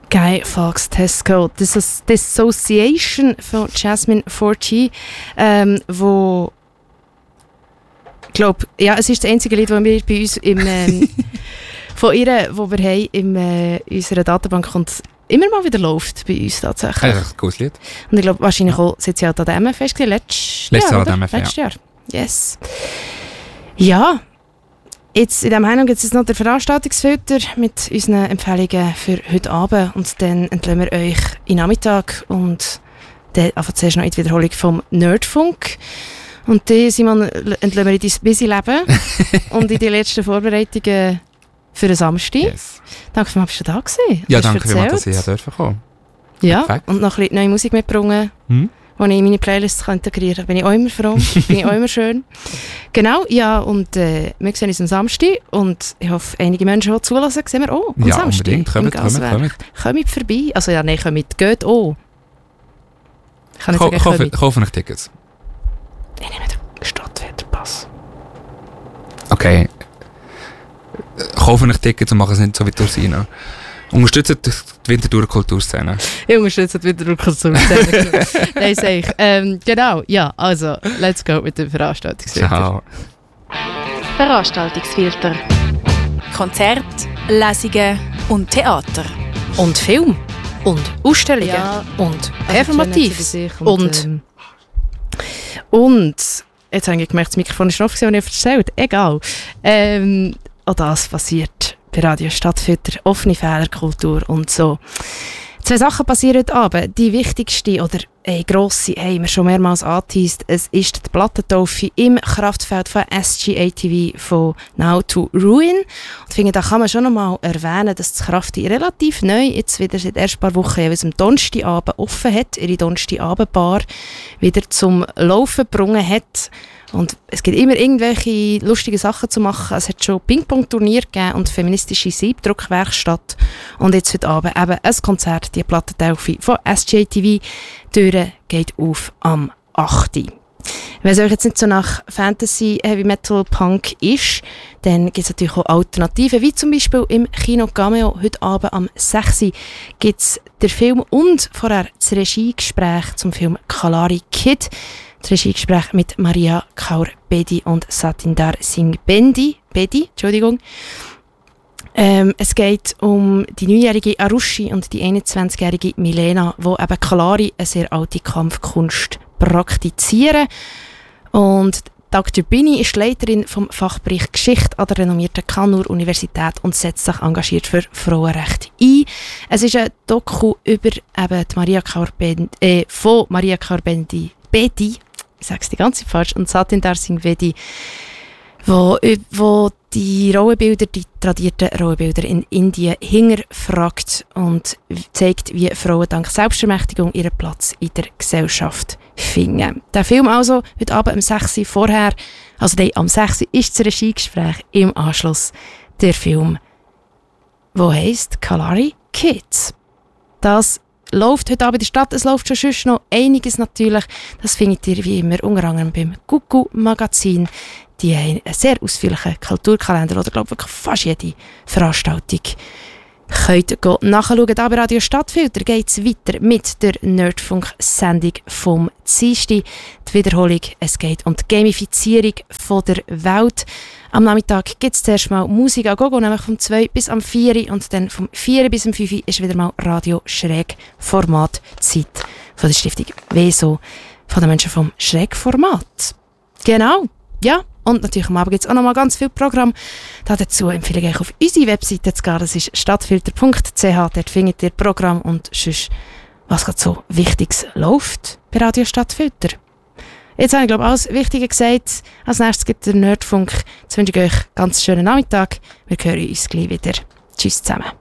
Guy Fawkes Tesco. Dissociation von Jasmine 4G, wo ich glaube, ja, es ist das einzige Lied, das wir bei uns von ihr, wo wir haben in unserer Datenbank und immer mal wieder läuft bei uns tatsächlich. Das ist ein cooles Lied. Und ich glaube, wahrscheinlich auch, seit sie halt an der MFS gesehen, letztes Jahr, letztes Jahr. Yes. Ja. Jetzt in diesem Heim gibt es noch den Veranstaltungsfilter mit unseren Empfehlungen für heute Abend und dann entlassen wir euch in Nachmittag und dann einfach zuerst noch in die Wiederholung vom Nerdfunk und dann, Simon, entlassen wir in dein Busy-Leben und in die letzten Vorbereitungen für den Samstag. Yes. Danke vielmals, bist du da gewesen. Ja, danke vielmals, dass ich hier kommen. Ja, perfekt. und noch ein bisschen neue Musik mitgebracht. Die ich in meine Playlists integrieren kann. Bin ich auch immer froh, bin ich auch immer schön. Genau, ja, und wir sehen uns am Samstag und ich hoffe, einige Menschen, die zulassen, sehen wir auch am Samstag. Unbedingt, kommt. Kommt vorbei. Also ja, nein, kommt, geht auch. Ich kann nicht sagen, kaufen euch Tickets. Ich nehme den Stadtfederpass. Okay. Kaufen euch Tickets und machen es nicht so wie Ursina. Unterstützt die Winterthurer Kulturszene. Ich unterstütze die Winterthurer Kulturszene. Nein, sage ich. Genau, ja, also, let's go mit dem Veranstaltungsfilter. Ciao. Veranstaltungsfilter. Konzert, Lesungen und Theater. Und Film. Und Ausstellungen. Ja, und Performativ. Und jetzt habe ich gemerkt, das Mikrofon ist offen und ich habe erzählt. Egal. Auch das passiert bei Radio Stadtfilter, offene Fehlerkultur und so. 2 Sachen passieren heute Abend. Die wichtigste oder grosse haben wir schon mehrmals angeteased. Es ist die Plattentaufe im Kraftfeld von SGATV von Now to Ruin. Und ich finde, da kann man schon noch mal erwähnen, dass das Krafti relativ neu, jetzt wieder seit erst ein paar Wochen, jeweils am Donnerstagabend offen hat, ihre Donnerstagabendbar wieder zum Laufen gebracht hat. Und es gibt immer irgendwelche lustigen Sachen zu machen. Es hat schon Ping-Pong-Turnier gegeben und feministische Siebdruckwerkstatt. Und jetzt heute Abend eben ein Konzert, die Plattentaufe von SGATV. Die Tür geht auf am 8. Wenn es euch jetzt nicht so nach Fantasy, Heavy Metal, Punk ist, dann gibt es natürlich auch Alternativen, wie zum Beispiel im Kino Cameo heute Abend am 6. gibt es den Film und vorher das Regiegespräch zum Film Kalari Kid. Das Regiegespräch mit Maria Kaur Bedi und Satinder Singh Bedi. Es geht um die 9-jährige Arushi und die 21-jährige Milena, die eben Kalari, eine sehr alte Kampfkunst, praktizieren. Und Dr. Bini ist Leiterin vom Fachbereich Geschichte an der renommierten Kannur-Universität und setzt sich engagiert für Frauenrechte ein. Es ist ein Doku über eben die Maria Kaur Bedi, von Maria Kaur Bedi, ich sage es die ganze Zeit falsch, und Satinder Singh Bedi, wo die Rollenbilder, die tradierten Rollenbilder in Indien hinterfragt und zeigt, wie Frauen dank Selbstermächtigung ihren Platz in der Gesellschaft finden. Der Film also heute Abend um 6 Uhr vorher, also am 6 Uhr ist das Regiegespräch, im Anschluss der Film, der heisst Kalari Kids. Das läuft heute Abend in der Stadt, es läuft schon sonst noch einiges natürlich. Das findet ihr wie immer unter anderem beim Kuku-Magazin. Die haben einen sehr ausführlichen Kulturkalender oder glaube wirklich fast jede Veranstaltung. Könnt ihr nachschauen. Da bei Radio Stadtfilter geht es weiter mit der Nerdfunk-Sendung vom Dienstag. Die Wiederholung, es geht um die Gamifizierung von der Welt. Am Nachmittag gibt es zuerst mal Musik an Gogo, nämlich vom 2 bis am 4 und dann vom 4 bis am 5 ist wieder mal Radio Schräg Format Zeit von der Stiftung WESO, von den Menschen vom Schräg Format. Genau, ja. Und natürlich am Abend gibt es auch noch mal ganz viel Programm. Dazu empfehle ich euch auf unsere Webseite zu gehen. Das ist stadtfilter.ch. Dort findet ihr Programm und sonst, was gerade so Wichtiges läuft bei Radio Stadtfilter. Jetzt habe ich, glaube ich, alles Wichtige gesagt. Als nächstes gibt es den Nerdfunk. Jetzt wünsche ich euch einen ganz schönen Nachmittag. Wir hören uns gleich wieder. Tschüss zusammen.